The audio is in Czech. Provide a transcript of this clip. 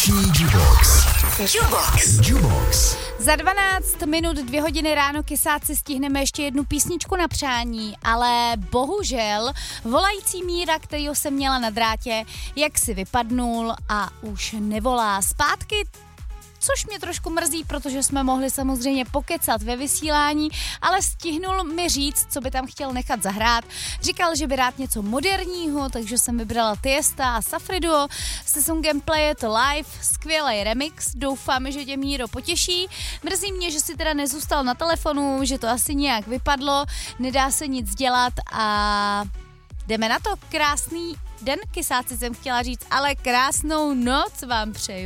Vánoční Jukebox. Jukebox. Za 12 minut 2 hodiny ráno kysáci stihneme ještě jednu písničku na přání, ale bohužel volající Míra, kterýho jsem měla na drátě, jak si vypadnul a už nevolá zpátky. Což mě trošku mrzí, protože jsme mohli samozřejmě pokecat ve vysílání, ale stihnul mi říct, co by tam chtěl nechat zahrát. Říkal, že by rád něco moderního, takže jsem vybrala Tiesta a Safriduo se songem Play It Live, skvělý remix, doufám, že tě Míro potěší. Mrzí mě, že si teda nezůstal na telefonu, že to asi nějak vypadlo, nedá se nic dělat a jdeme na to. Krásný den, kysáci jsem chtěla říct, ale krásnou noc vám přeju.